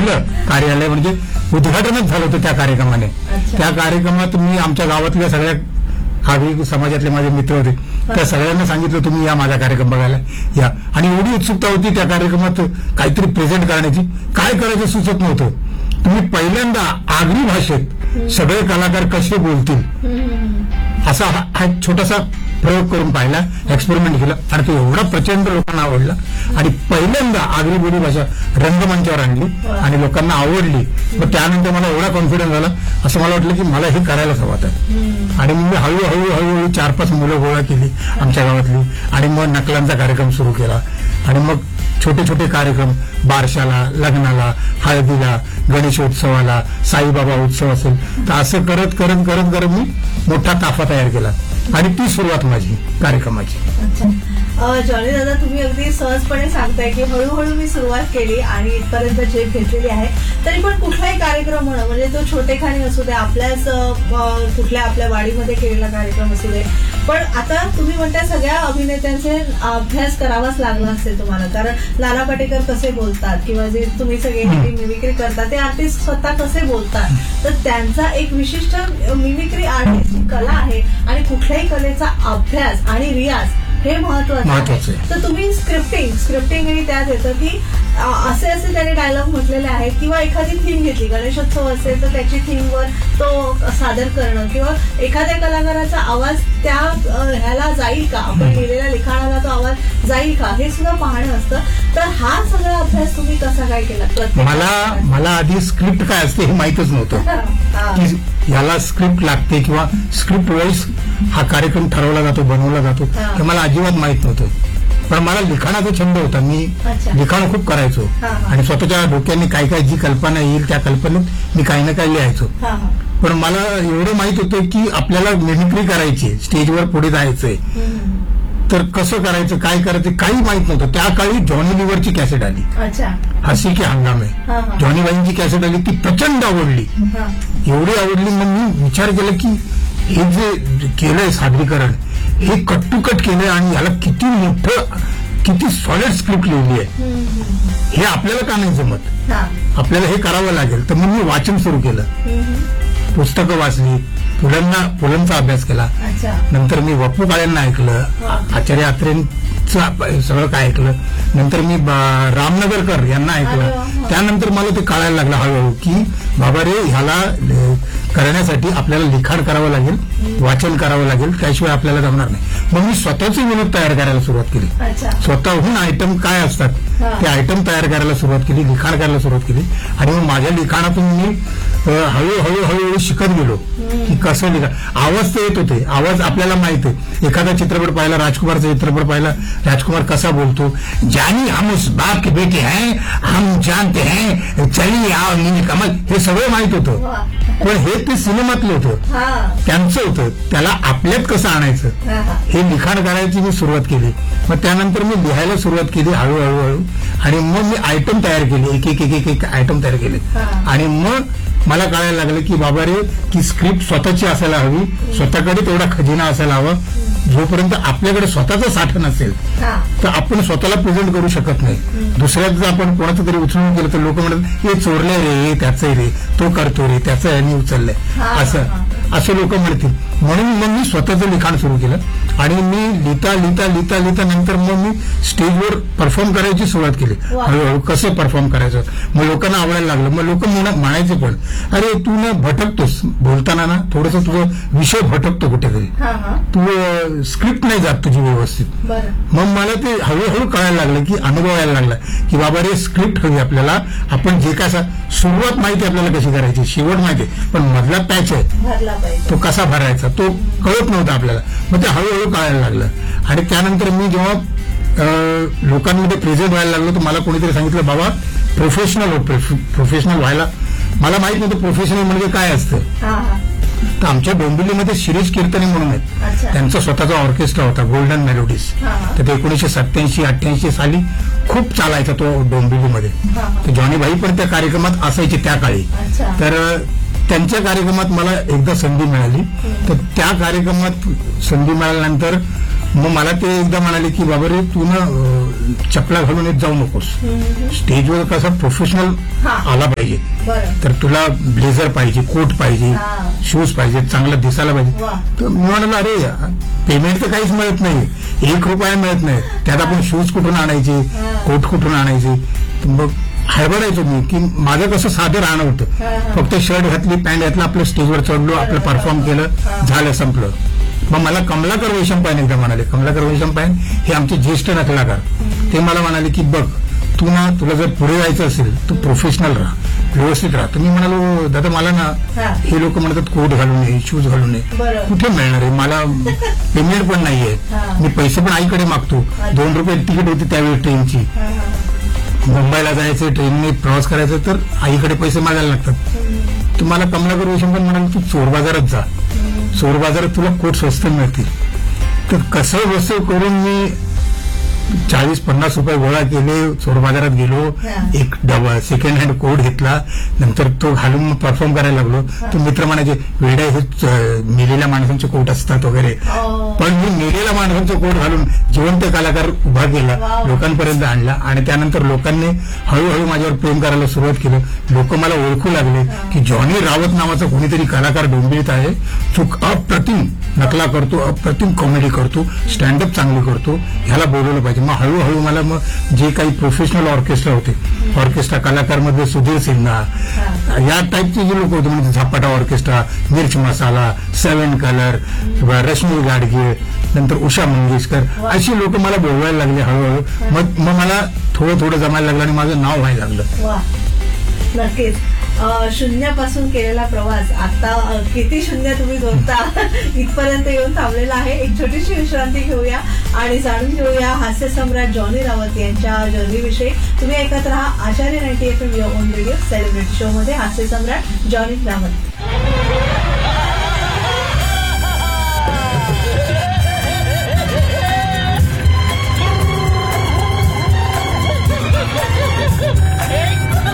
पहिलं कार्यालय म्हणजे उद्घाटनच झालं होतं त्या कार्यक्रमाने. त्या कार्यक्रमात मी आमच्या गावातल्या सगळ्या आगरी समाजातले माझे मित्र होते, त्या सगळ्यांना सांगितलं तुम्ही या माझा कार्यक्रम बघायला या. आणि एवढी उत्सुकता होती त्या कार्यक्रमात काहीतरी प्रेझेंट करण्याची, काय करायचं सुचत नव्हतं. तुम्ही पहिल्यांदा आगरी भाषेत सगळे कलाकार कसे बोलतील असा हा छोटासा प्रयोग करून पाहिला, एक्सपेरिमेंट केला आणि तो एवढा प्रचंड लोकांना आवडला. आणि पहिल्यांदा आगरी बोली भाषा रंगमंचावर आणली आणि लोकांना आवडली. मग त्यानंतर मला एवढा कॉन्फिडन्स झाला, असं मला वाटलं की मला हे करायलाच हवं आहे. आणि मग मी हळूहळू 4-5 मुलं गोळा केली आमच्या गावातली आणि मग नकलांचा कार्यक्रम सुरू केला. आणि मग छोटे छोटे कार्यक्रम बारशाला, लग्नाला, हळदीला, गणेशोत्सवाला, साईबाबा उत्सव असेल तर असं करत करत करत करत मी मोठा ताफा तयार केला आणि ती सुरुवात माझी कार्यक्रमाची. जॉनी दादा, तुम्ही अगदी सहजपणे सांगताय की हळूहळू मी सुरुवात केली आणि इथपर्यंत झेप घेतलेली आहे. तरी पण कुठलाही कार्यक्रम म्हणा, म्हणजे तो छोटेखानी असू दे, आपल्याच कुठल्या आपल्या वाडीमध्ये केलेला कार्यक्रम असू दे, पण आता तुम्ही म्हणताय सगळ्या अभिनेत्यांचे अभ्यास करावाच लागला असेल तुम्हाला. कारण नाना पाटेकर कसे बोलतात किंवा जे तुम्ही सगळे मिमिक्री करता ते आर्टिस्ट स्वतः कसे बोलतात, तर त्यांचा एक विशिष्ट मिमिक्री आर्टिस्ट कला आहे आणि कुठल्याही कलेचा अभ्यास आणि रियाज हे महत्वाचं आहे. तर तुम्ही स्क्रिप्टिंग आणि त्यात येतं की असे त्याने डायलॉग म्हटलेले आहेत किंवा एखादी थीम घेतली, गणेशोत्सव असेल तर त्याची थीमवर तो सादर करणं किंवा एखाद्या कलाकाराचा आवाज त्या ह्याला जाईल का, आपण लिहिलेल्या लिखाणाला तो आवाज जाईल का, हे सुद्धा पाहणं असतं. तर हा सगळा अभ्यास तुम्ही कसा काय केला? मला आधी स्क्रिप्ट काय असते हे माहीतच नव्हतं की याला स्क्रिप्ट लागते किंवा स्क्रिप्ट वाईज हा कार्यक्रम ठरवला जातो, बनवला जातो, हे मला अजिबात माहित नव्हतं. पण मला लिखाणाचा छंद होता, मी लिखाण खूप करायचो आणि स्वतःच्या डोक्याने काय काय जी कल्पना येईल त्या कल्पनेत मी काही ना काही लिहायचो. पण मला एवढं माहित होतं की आपल्याला मिमिक्री करायची, स्टेजवर पुढे जायचंय, तर कसं करायचं, काय करायचं काही माहित नव्हतं. त्या काळी जॉनी लिव्हरची कॅसेट आली, हसी के हंगामे, जॉनी बाईंची कॅसेट आली, ती प्रचंड आवडली. एवढी आवडली मग मी विचार केला की हे जे केलंय सादरीकरण हे कट टू कट केलंय आणि याला किती मोठं, किती सॉलिड स्क्रिप्ट लिहिली आहे, हे आपल्याला का नाही जमत, आपल्याला हे करावं लागेल. तर मग मी वाचन सुरू केलं, पुस्तकं वाचली, पुलंचा अभ्यास केला, नंतर मी वप्पू काळेंना ऐकलं, आचार्य अत्रेंचं सगळं काय ऐकलं, नंतर मी रामनगरकर यांना ऐकलं. त्यानंतर मला ते कळायला लागलं हळूहळू की बाबा रे, ह्याला करण्यासाठी आपल्याला लिखाण करावं लागेल, वाचन करावं लागेल, त्याशिवाय आपल्याला जमणार नाही. मग मी स्वतःचे विनोद तयार करायला सुरुवात केली, स्वतःहून आयटम काय असतात ते आयटम तयार करायला सुरुवात केली, लिखाण करायला सुरुवात केली. आणि मग माझ्या लिखाणातून मी हळूहळू शिकत गेलो की कसं लिखा. आवाज तर येत होते, आवाज आपल्याला माहित आहे. एखादा चित्रपट पाहिला, राजकुमारचा चित्रपट पाहिला, राजकुमार कसा बोलतो, जानी हम उस बाप के बेटे हैं, हम जानते हैं, चलिए आओ नील कमल, हे सगळं माहित होतं. पण हे ते सिनेमातलं होतं, त्यांचं होतं, त्याला आपल्यात कसं आणायचं हे लिखाण करायची मी सुरुवात केली. मग त्यानंतर मी लिहायला सुरुवात केली हळूहळू आणि मग मी आयटम तयार केले, एक आयटम तयार केले. आणि मग मला कळायला लागलं की बाबा रे, की स्क्रिप्ट स्वतःची असायला हवी, स्वतःकडे तेवढा खजिना असायला हवा. जोपर्यंत आपल्याकडे स्वतःचा साठा नसेल तर आपण स्वतःला प्रेझेंट करू शकत नाही. दुसऱ्याचं आपण कोणाचं तरी उचलून केलं तर लोक म्हणतात हे चोरलंय रे, त्याचं रे, तो करतो रे, त्याचं यांनी उचललंय, असं लोक म्हणतील. म्हणून मग मी स्वतःचं लिखाण सुरू केलं आणि मी लिहिता नंतर मग मी स्टेजवर परफॉर्म करायची सुरुवात केली. हळूहळू कसं परफॉर्म करायचं, मग लोकांना आवडायला लागलं. मग लोक म्हणायचे पण, अरे तू ना भटकतोस बोलताना, ना थोडंसं तुझं विषय भटकतो कुठेतरी, तू स्क्रिप्ट नाही जात तुझी व्यवस्थित. मग मला ते हळूहळू कळायला लागलं की अनुभवायला लागला की बाबा रे, स्क्रिप्ट हवी आपल्याला. आपण जे काय सुरुवात माहिती आपल्याला कशी करायची, शेवट माहिती, पण मधला पॅच आहे तो कसा भरायचा तो कळत नव्हता आपल्याला. मग ते हळूहळू कळायला लागलं. आणि त्यानंतर मी जेव्हा लोकांमध्ये प्रेझेंट व्हायला लागलो तर मला कोणीतरी सांगितलं, बाबा प्रोफेशनल व्हायला, मला माहित नव्हतं प्रोफेशनल म्हणजे काय असतं. तर आमच्या डोंबिवलीमध्ये शिरीष कीर्तने म्हणून आहेत, त्यांचा स्वतःचा ऑर्केस्ट्रा होता, गोल्डन मेलोडीज. तर ते 1987-88 साली खूप चालायचा तो डोंबिवलीमध्ये. तर जॉनी भाई पण त्या कार्यक्रमात असायचे त्या काळी. तर त्यांच्या कार्यक्रमात मला एकदा संधी मिळाली. तर त्या कार्यक्रमात संधी मिळाल्यानंतर मग मला ते एकदा म्हणाले की बाबा रे तू ना चपला घालून येत जाऊ नकोस, स्टेजवर कसा प्रोफेशनल आला पाहिजे, तर तुला ब्लेझर पाहिजे, कोट पाहिजे, शूज पाहिजे, चांगला दिसायला पाहिजे. तर मी म्हणालो अरे पेमेंट तर काहीच मिळत नाही, ₹1 मिळत नाही, त्यात आपण शूज कुठून आणायचे, कोट कुठून आणायचे. मग हडबडायचो मी की माझं कसं साधं राहणं होतं, फक्त शर्ट घातली, पॅन्ट घातलं, आपलं स्टेजवर चढलो, आपलं परफॉर्म केलं, झालं, संपलं. मग मला कमलाकर वैशंपायन एकदा म्हणाले, कमलाकर वैशंपायन हे आमचे ज्येष्ठ नकलाकार, ते मला म्हणाले की बघ तू ना, तुला जर पुढे जायचं असेल तू प्रोफेशनल राहा, व्यवस्थित राहा. तर मी म्हणालो दादा मला ना हे लोक म्हणतात कोट घालून नये, शूज घालून नये, कुठे मिळणार आहे, मला पेमेंट पण नाहीये, मी पैसे पण आईकडे मागतो. ₹2 तिकीट होती त्यावेळी ट्रेनची, मुंबईला जायचं, ट्रेनने प्रवास करायचा, तर आईकडे पैसे मागायला लागतात. तुम्हाला कमलाकर वैशंपायन म्हणाले तू चोर बाजारात जा, चोर बाजारात तुला कोट स्वस्त मिळतील. तर कसं बसं करून मी ₹40-50 गोळा केले, चोर बाजारात गेलो, एक सेकंड हँड कोट घेतला, नंतर तो घालून परफॉर्म करायला लागलो. तर मित्र म्हणायचे वेड्या हे मेलेल्या माणसांचे कोट असतात वगैरे, पण मी मेलेल्या माणसांचा कोट घालून जिवंत कलाकार उभा केला, लोकांपर्यंत आणला. आणि त्यानंतर लोकांनी हळूहळू माझ्यावर प्रेम करायला सुरुवात केलं. लोक मला ओळखू लागले की जॉनी रावत नावाचा कोणीतरी कलाकार डोंबिवलीत आहे, तो अप्रतिम नकला करतो, अप्रतिम कॉमेडी करतो, स्टँडअप चांगली करतो, ह्याला बोलवलं पाहिजे. मग हळूहळू मला मग जे काही प्रोफेशनल ऑर्केस्ट्रा होते, ऑर्केस्ट्रा कलाकारमध्ये सुधीर सिन्हा या टाईपचे जे लोक होते, म्हणजे झपाटा ऑर्केस्ट्रा, मिर्च मसाला, 7 कलर, रश्मी गाडगे, नंतर उषा मंगेशकर, अशी लोक मला बोलवायला लागले हळूहळू. मग मला थोडं थोडं जमायला लागलं आणि माझं नाव व्हायला लागलं. नक्कीच शून्यापासून केलेला प्रवास आता किती शून्य तुम्ही जोडता इथपर्यंत येऊन थांबलेला आहे. एक छोटीशी विश्रांती घेऊया आणि जाणून घेऊया हास्य सम्राट जॉनी रावत यांच्या जर्नीविषयी. तुम्ही ऐकत राहा आचार्य 90 FM on radio celebrity show मध्ये हास्य सम्राट जॉनी रावत.